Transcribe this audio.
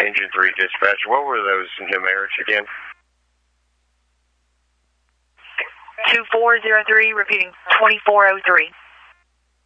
Engine 3 dispatch. What were those numerics again? 2403, repeating 2403.